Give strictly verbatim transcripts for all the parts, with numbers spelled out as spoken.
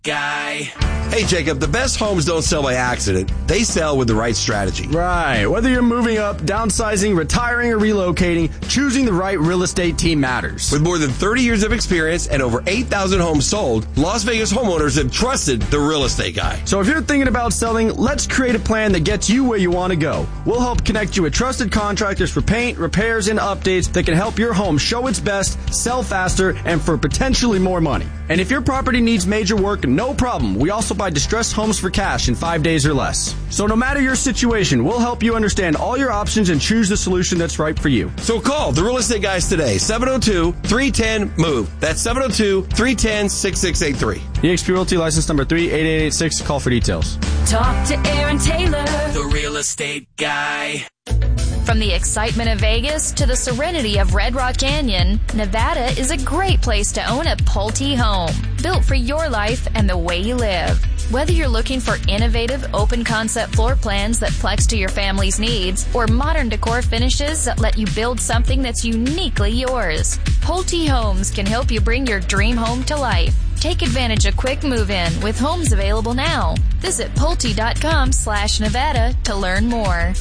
Guy. Hey, Jacob, the best homes don't sell by accident. They sell with the right strategy. Right. Whether you're moving up, downsizing, retiring, or relocating, choosing the right real estate team matters. With more than thirty years of experience and over eight thousand homes sold, Las Vegas homeowners have trusted the Real Estate Guy. So if you're thinking about selling, let's create a plan that gets you where you want to go. We'll help connect you with trusted contractors for paint, repairs, and updates that can help your home show its best, sell faster, and for potentially more money. And if your property needs major work, no problem. We also buy distressed homes for cash in five days or less. So no matter your situation, we'll help you understand all your options and choose the solution that's right for you. So call the Real Estate Guys today, seven oh two, three one zero, M O V E. That's seven oh two, three one zero, six six eight three. eXp Realty license number three eight eight eight six. Call for details. Talk to Aaron Taylor, the Real Estate Guy. From the excitement of Vegas to the serenity of Red Rock Canyon, Nevada is a great place to own a Pulte home, built for your life and the way you live. Whether you're looking for innovative, open-concept floor plans that flex to your family's needs, or modern decor finishes that let you build something that's uniquely yours, Pulte Homes can help you bring your dream home to life. Take advantage of quick move-in with homes available now. Visit Pulte.com slash Nevada to learn more.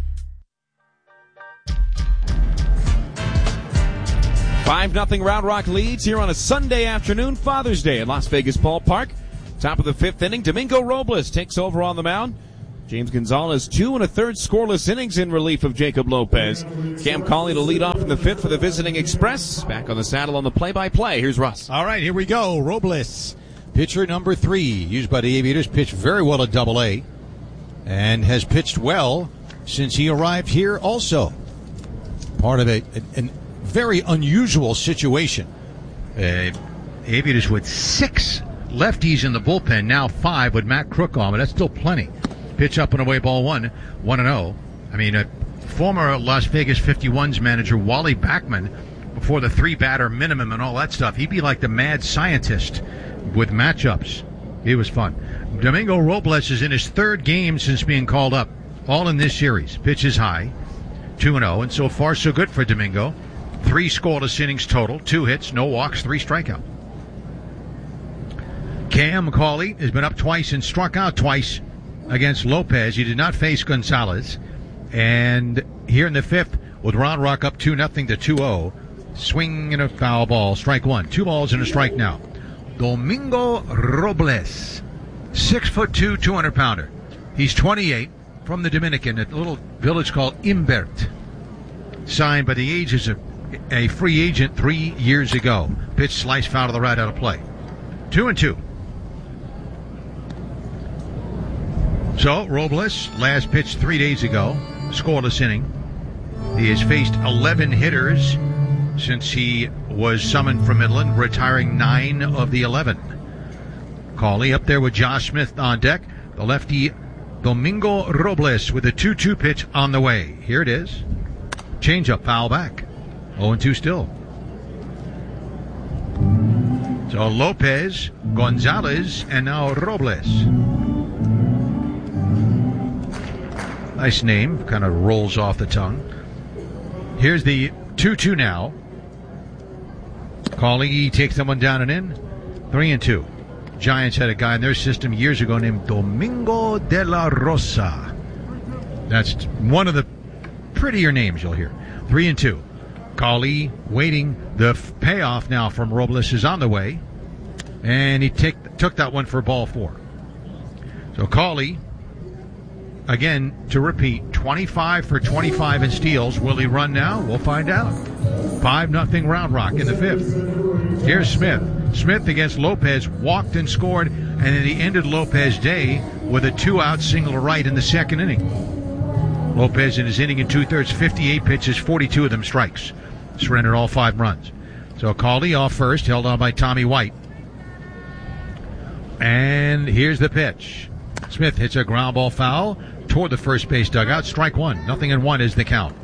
five nothing Round Rock leads here on a Sunday afternoon, Father's Day at Las Vegas Ballpark. Top of the fifth inning, Domingo Robles takes over on the mound. James Gonzalez, two and a third scoreless innings in relief of Jacob Lopez. Cam Cauley to lead off in the fifth for the Visiting Express. Back on the saddle on the play-by-play. Here's Russ. All right, here we go. Robles, pitcher number three, used by the Aviators, pitched very well at Double A, and has pitched well since he arrived here also. Part of a, an very unusual situation. Uh, Aviators with six lefties in the bullpen, now five with Matt Crook on, but that's still plenty. Pitch up and away, ball one, one and oh. I mean, uh, former Las Vegas fifty-ones manager Wally Backman, before the three-batter minimum and all that stuff, he'd be like the mad scientist with matchups. It was fun. Domingo Robles is in his third game since being called up, all in this series. Pitch is high, two and oh, and so far so good for Domingo. Three scoreless innings total, two hits, no walks, three strikeouts. Cam Cauley has been up twice and struck out twice against Lopez. He did not face Gonzalez. And here in the fifth, with Round Rock up two nothing to two oh, swing and a foul ball, strike one. Two balls and a strike now. Domingo Robles, six foot two, two hundred pounder. He's twenty-eight, from the Dominican, a little village called Imbert. Signed by the A's of a free agent three years ago. Pitch slice foul to the right out of play. Two and two. So, Robles, last pitched three days ago, scoreless inning. He has faced eleven hitters since he was summoned from Midland, retiring nine of the eleven. Cauley up there with Josh Smith on deck. The lefty, Domingo Robles, with a two two pitch on the way. Here it is. Changeup, foul back. oh and two still. So Lopez, Gonzalez, and now Robles. Nice name, kind of rolls off the tongue. Here's the two two now. Cauley takes someone down and in. three and two. Giants had a guy in their system years ago named Domingo de la Rosa. That's one of the prettier names you'll hear. Three and two. Cauley waiting. The f- payoff now from Robles is on the way. And he take, took that one for ball four. So Cauley, again, to repeat, twenty-five for twenty-five in steals. Will he run now? We'll find out. five nothing Round Rock in the fifth. Here's Smith. Smith against Lopez walked and scored, and then he ended Lopez's day with a two-out single to right in the second inning. Lopez in his inning and two-thirds, fifty-eight pitches, forty-two of them strikes. Surrendered all five runs. So Cauley off first, held on by Tommy White. And here's the pitch. Smith hits a ground ball foul toward the first base dugout. Strike one. Nothing in one is the count.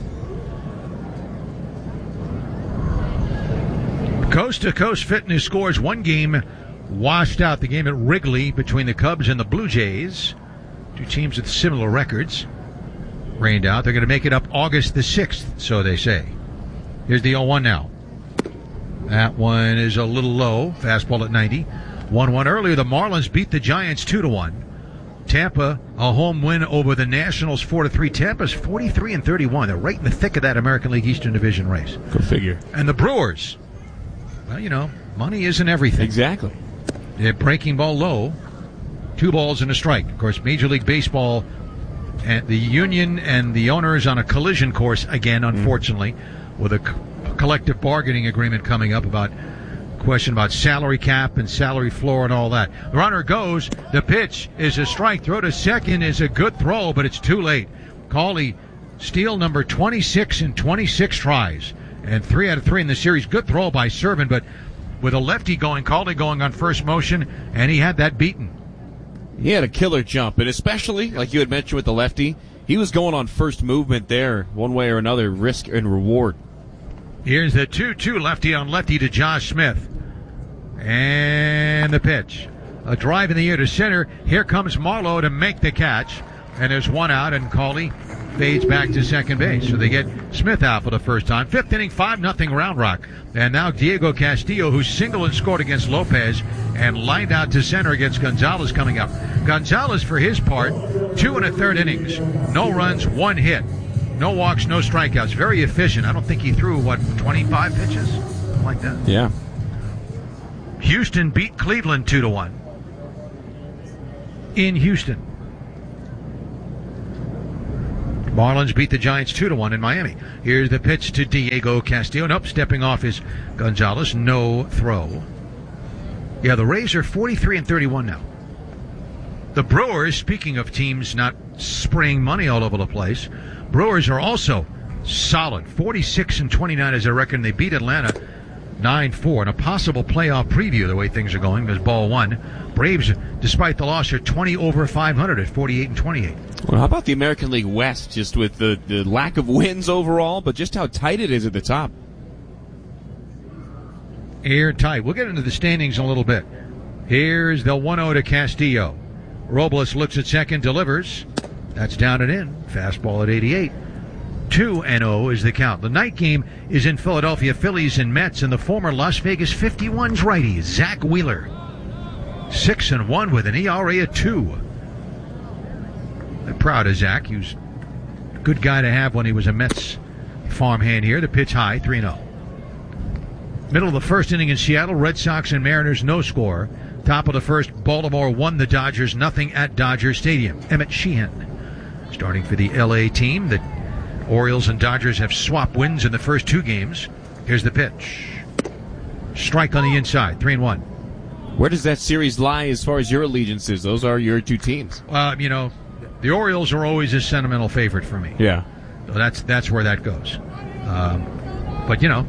Coast to Coast Fitness scores one game washed out. The game at Wrigley between the Cubs and the Blue Jays. Two teams with similar records. Rained out. They're going to make it up August the sixth, so they say. Here's the oh one now. That one is a little low. Fastball at ninety. one one earlier. The Marlins beat the Giants two to one. Tampa, a home win over the Nationals four to three. Tampa's forty-three and thirty-one. They're right in the thick of that American League Eastern Division race. Go figure. And the Brewers, well, you know, money isn't everything. Exactly. They're breaking ball low. Two balls and a strike. Of course, Major League Baseball and the union and the owners on a collision course again, unfortunately, mm. with a co- collective bargaining agreement coming up about question about salary cap and salary floor and all that. The runner goes. The pitch is a strike. Throw to second is a good throw, but it's too late. Cawley, steal number twenty-six in twenty-six tries, and three out of three in the series. Good throw by Servin, but with a lefty going, Cawley going on first motion, and he had that beaten. He had a killer jump, and especially, like you had mentioned with the lefty, he was going on first movement there, one way or another, risk and reward. Here's the two two lefty on lefty to Josh Smith. And the pitch. A drive in the air to center. Here comes Marlowe to make the catch. And there's one out, and Cawley fades back to second base. So they get Smith out for the first time. Fifth inning, five nothing Round Rock. And now Diego Castillo, who singled and scored against Lopez and lined out to center against Gonzalez coming up. Gonzalez, for his part, two and a third innings. No runs, one hit. No walks, no strikeouts. Very efficient. I don't think he threw, what, twenty-five pitches? Something like that. Yeah. Houston beat Cleveland two to one. In Houston. Marlins beat the Giants two to one in Miami. Here's the pitch to Diego Castillo. Nope, stepping off is Gonzalez. No throw. Yeah, the Rays are forty-three and thirty-one now. The Brewers, speaking of teams not spraying money all over the place, Brewers are also solid. forty-six and twenty-nine is their record, and they beat Atlanta nine four. And a possible playoff preview, the way things are going, because ball one. Braves, despite the loss, are twenty over five hundred at forty-eight and twenty-eight. Well, how about the American League West, just with the, the lack of wins overall, but just how tight it is at the top? Airtight. We'll get into the standings in a little bit. Here's the one oh to Castillo. Robles looks at second, delivers. That's down and in. Fastball at eighty-eight. two and oh is the count. The night game is in Philadelphia, Phillies and Mets, and the former Las Vegas fifty-ones righty, Zach Wheeler. six and one with an E R A of two. I'm proud of Zach. He was a good guy to have when he was a Mets farmhand here. The pitch high, three and oh. Middle of the first inning in Seattle, Red Sox and Mariners, no score. Top of the first, Baltimore won the Dodgers, nothing at Dodger Stadium. Emmett Sheehan starting for the L A team. The Orioles and Dodgers have swapped wins in the first two games. Here's the pitch. Strike on the inside, three and one. Where does that series lie as far as your allegiances? Those are your two teams. Well, you know, the Orioles are always a sentimental favorite for me. Yeah. So that's that's where that goes. Um, but, you know,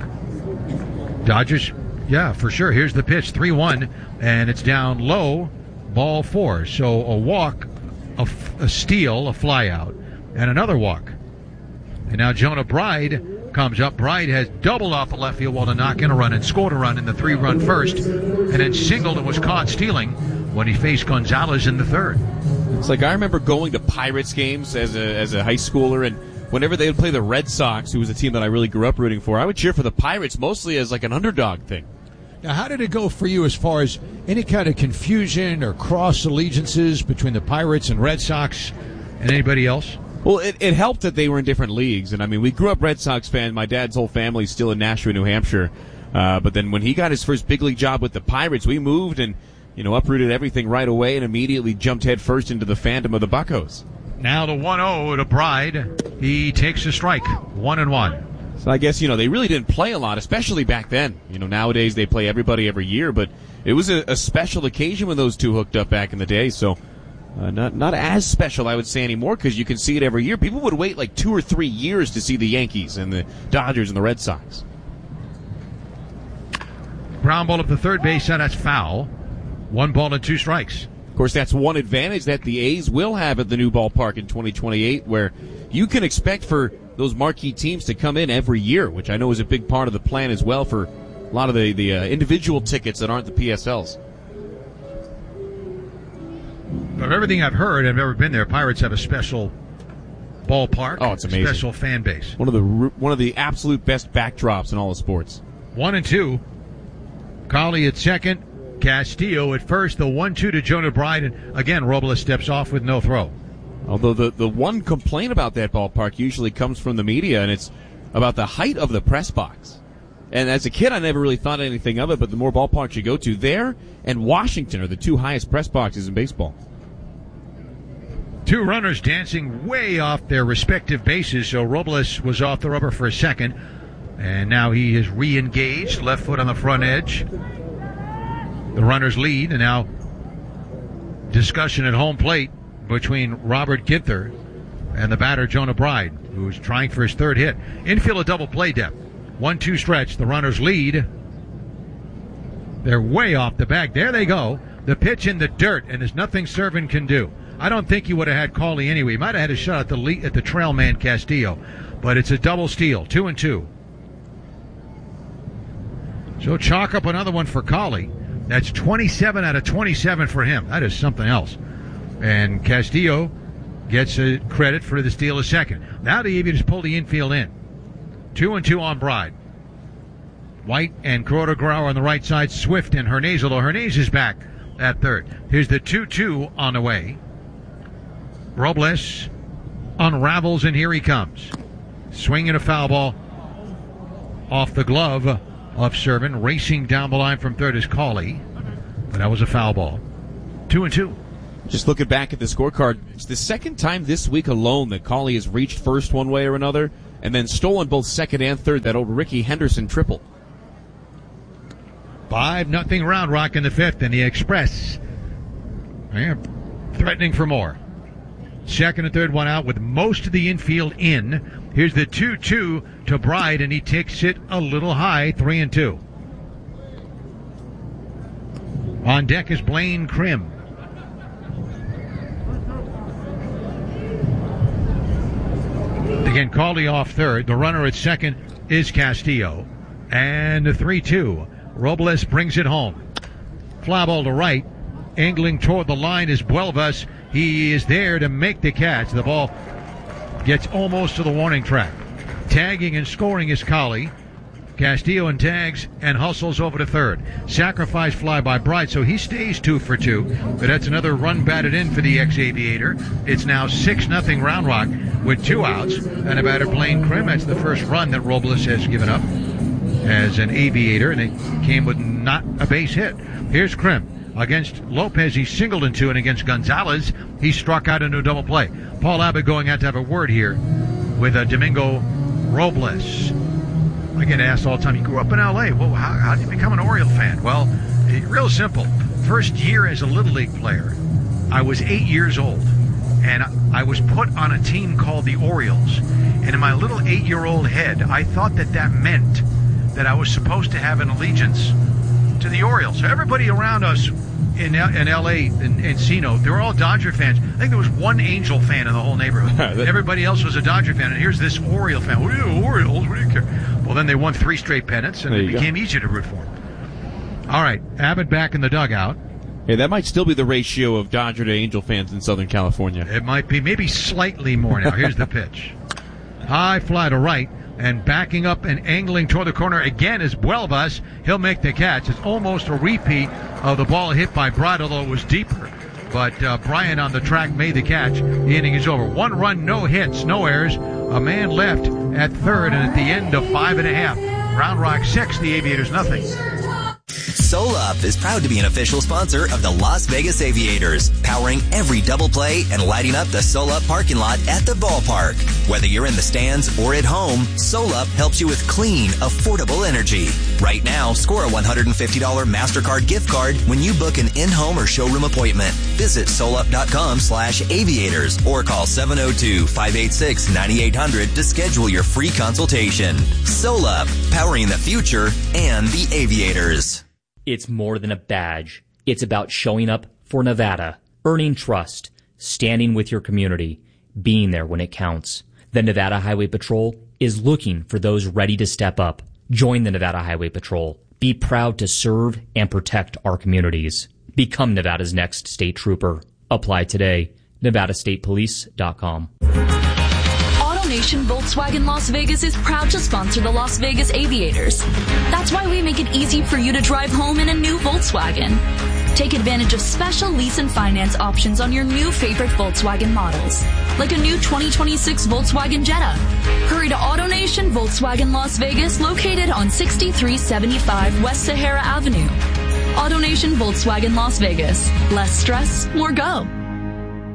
Dodgers, yeah, for sure. Here's the pitch, three one, and it's down low, ball four. So a walk, a, a steal, a fly out, and another walk. And now Jonah Bride comes up. Bride has doubled off the left field wall to knock in a run and scored a run in the three-run first, and then singled and was caught stealing when he faced Gonzalez in the third. It's like I remember going to Pirates games as a as a high schooler, and whenever they would play the Red Sox, who was a team that I really grew up rooting for, I would cheer for the Pirates mostly as like an underdog thing. Now, how did it go for you as far as any kind of confusion or cross allegiances between the Pirates and Red Sox and anybody else? Well, it, it helped that they were in different leagues. And, I mean, we grew up Red Sox fans. My dad's whole family's still in Nashua, New Hampshire. Uh, but then when he got his first big league job with the Pirates, we moved and, you know, uprooted everything right away and immediately jumped head first into the fandom of the Buccos. Now the one oh to Bride. He takes a strike, one and one. So I guess, you know, they really didn't play a lot, especially back then. You know, nowadays they play everybody every year, but it was a, a special occasion when those two hooked up back in the day. So uh, not not as special, I would say, anymore, because you can see it every year. People would wait like two or three years to see the Yankees and the Dodgers and the Red Sox. Ground ball up the third base, and that's foul. One ball and two strikes. Of course, that's one advantage that the A's will have at the new ballpark in twenty twenty-eight, where you can expect for those marquee teams to come in every year, which I know is a big part of the plan as well for a lot of the, the uh, individual tickets that aren't the P S Ls. Of everything I've heard, I've never been there, Pirates have a special ballpark. Oh, it's amazing. Special fan base. One of the one of the absolute best backdrops in all of sports. One and two. Cawley at second. Castillo at first, the one two to Jonah Bride, and again, Robles steps off with no throw. Although the, the one complaint about that ballpark usually comes from the media, and it's about the height of the press box. And as a kid, I never really thought anything of it, but the more ballparks you go to, there and Washington are the two highest press boxes in baseball. Two runners dancing way off their respective bases, so Robles was off the rubber for a second, and now he is re-engaged, left foot on the front edge. The runners lead, and now discussion at home plate between Robert Ginther and the batter Jonah Bride, who's trying for his third hit. Infield a double play depth. one two stretch. The runners lead. They're way off the bag. There they go. The pitch in the dirt, and there's nothing Servin can do. I don't think he would have had Cawley anyway. He might have had a shot at the lead, at the trail man Castillo, but it's a double steal. Two and two. So chalk up another one for Cawley. That's twenty-seven out of twenty-seven for him. That is something else. And Castillo gets a credit for the steal a second. Now the Aviators pull the infield in. Two and two on Bride. White and Grauer on the right side. Swift and Hernandez, although Hernandez is back at third. Here's the two two on the way. Robles unravels, and here he comes. Swinging a foul ball off the glove of Servin. Racing down the line from third is Cawley. But that was a foul ball. Two and two. Just looking back at the scorecard, it's the second time this week alone that Cawley has reached first one way or another and then stolen both second and third, that old Ricky Henderson triple. Five nothing Round Rock in the fifth, and the Express yeah, threatening for more. Second and third one out with most of the infield in. Here's the two two to Bride, and he takes it a little high, three and two. On deck is Blaine Krim. Again, Cawley off third. The runner at second is Castillo. And the three two. Robles brings it home. Fly ball to right. Angling toward the line is Buelvas. He is there to make the catch. The ball gets almost to the warning track. Tagging and scoring is Cawley. Castillo and tags and hustles over to third. Sacrifice fly by Bride, so he stays two for two. But that's another run batted in for the ex-Aviator. It's now six nothing Round Rock with two outs and a batter Blaine Krim. That's the first run that Robles has given up as an Aviator, and it came with not a base hit. Here's Krim. Against Lopez, he singled in two, and against Gonzalez, he struck out into a double play. Paul Abbott going out to have a word here with uh, Domingo Robles. I get asked all the time, you grew up in L A. Well, how, how did you become an Oriole fan? Well, it, real simple. First year as a Little League player, I was eight years old, and I was put on a team called the Orioles. And in my little eight-year-old head, I thought that that meant that I was supposed to have an allegiance to the Orioles. So everybody around us in in L A, in Encino, they were all Dodger fans. I think there was one Angel fan in the whole neighborhood. Everybody else was a Dodger fan, and here's this Oriole fan. What are you, Orioles? What do you care? Well, then they won three straight pennants, and it became go. easier to root for them. All right, Abbott back in the dugout. Hey, that might still be the ratio of Dodger to Angel fans in Southern California. It might be, maybe slightly more now. Here's the pitch. High fly to right, and backing up and angling toward the corner again is Buelvas. He'll make the catch. It's almost a repeat of the ball hit by Bride, although it was deeper. But uh, Bryant on the track made the catch. The inning is over. One run, no hits, no errors. A man left at third, and at the end of five and a half, Round Rock six, the Aviators nothing. SolUp is proud to be an official sponsor of the Las Vegas Aviators, powering every double play and lighting up the SolUp parking lot at the ballpark. Whether you're in the stands or at home, SolUp helps you with clean, affordable energy. Right now, score a one hundred fifty dollars MasterCard gift card when you book an in-home or showroom appointment. Visit solup.com slash aviators or call seven oh two, five eight six, nine eight hundred to schedule your free consultation. SolUp, powering the future and the Aviators. It's more than a badge. It's about showing up for Nevada, earning trust, standing with your community, being there when it counts. The Nevada Highway Patrol is looking for those ready to step up. Join the Nevada Highway Patrol. Be proud to serve and protect our communities. Become Nevada's next state trooper. Apply today. nevada state police dot com. AutoNation Volkswagen Las Vegas is proud to sponsor the Las Vegas Aviators. That's why we make it easy for you to drive home in a new Volkswagen. Take advantage of special lease and finance options on your new favorite Volkswagen models, like a new twenty twenty-six Volkswagen Jetta. Hurry to AutoNation Volkswagen Las Vegas, located on sixty-three seventy-five West Sahara Avenue. AutoNation Volkswagen Las Vegas. Less stress, more go.